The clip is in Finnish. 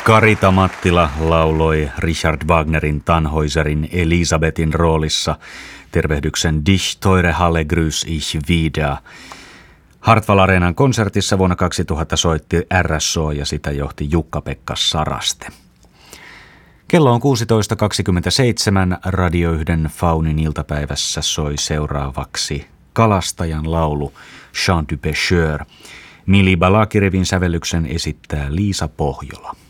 Karita Mattila lauloi Richard Wagnerin Tannhäuserin Elisabetin roolissa tervehdyksen Dich teure Halle grüß ich wieder. Hartwall Areenan konsertissa vuonna 2000 soitti RSO ja sitä johti Jukka-Pekka Saraste. Kello on 16.27. Radio 1 Faunin iltapäivässä soi seuraavaksi Kalastajan laulu Chant du Pêcheur. Mili Balakirevin sävellyksen esittää Liisa Pohjola.